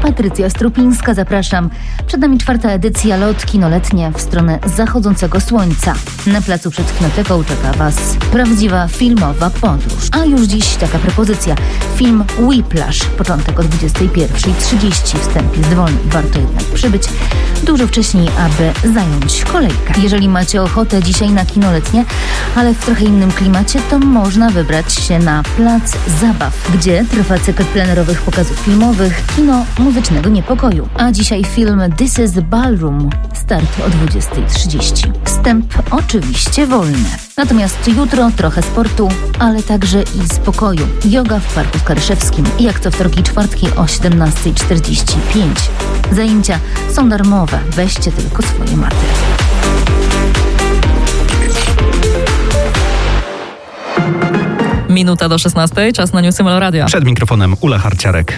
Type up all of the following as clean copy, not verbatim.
Patrycja Strupińska, zapraszam. Przed nami 4. edycja Lot Kinoletnie w stronę zachodzącego słońca. Na placu przed Kinoteką czeka Was prawdziwa filmowa podróż. A już dziś taka propozycja. Film Whiplash. Początek o 21:30. Wstęp jest wolny. Warto jednak przybyć dużo wcześniej, aby zająć kolejkę. Jeżeli macie ochotę dzisiaj na kinoletnie, ale w trochę innym klimacie, to można wybrać się na Plac Zabaw, gdzie trwa cykl plenerowych pokazów filmowych Kino Muzycznego Niepokoju. A dzisiaj film This is the Ballroom. Start o 20:30. Wstęp oczywiście wolny. Natomiast jutro trochę sportu, ale także i spokoju. Yoga w Parku Karyszewskim. Jak co wtorki i czwartki o 17:45. Zajęcia są darmowe. Weźcie tylko swoje maty. Minuta do 16, czas na Newsy Melo Radio. Przed mikrofonem Ula Harciarek.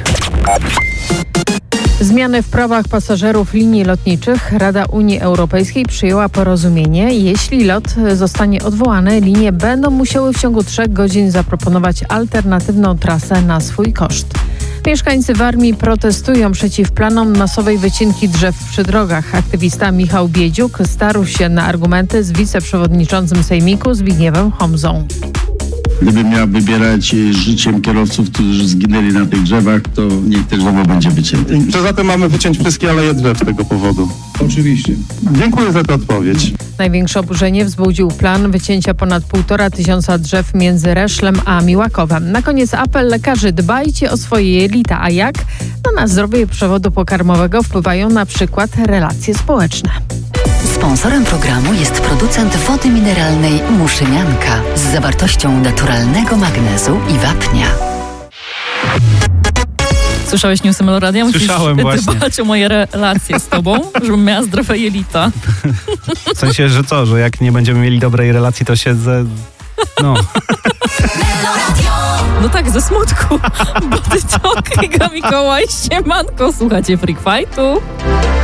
Zmiany w prawach pasażerów linii lotniczych. Rada Unii Europejskiej przyjęła porozumienie. Jeśli lot zostanie odwołany, linie będą musiały w ciągu 3 godzin zaproponować alternatywną trasę na swój koszt. Mieszkańcy Warmii protestują przeciw planom masowej wycinki drzew przy drogach. Aktywista Michał Biedziuk starł się na argumenty z wiceprzewodniczącym Sejmiku Zbigniewem Homzą. Gdybym miał wybierać życiem kierowców, którzy zginęli na tych drzewach, to niech te drzewo będzie wycięte. Poza tym mamy wyciąć wszystkie aleje drzew z tego powodu. Oczywiście. Dziękuję za tę odpowiedź. Największe oburzenie wzbudził plan wycięcia ponad 1,5 drzew między Reszlem a Miłakowem. Na koniec apel lekarzy: dbajcie o swoje jelita. A jak? Na zdrowie przewodu pokarmowego wpływają na przykład relacje społeczne. Sponsorem programu jest producent wody mineralnej Muszynianka z zawartością naturalnego magnezu i wapnia. Słyszałeś Newsy Melo Radio? Słyszałem właśnie. Musisz dbać o moje relacje z tobą, żebym miała zdrowe jelita. W sensie, że co, że jak nie będziemy mieli dobrej relacji, to się No tak, ze smutku. Bo ty to Kryga Mikołaj, siemanko, słuchacie Freak Fightu.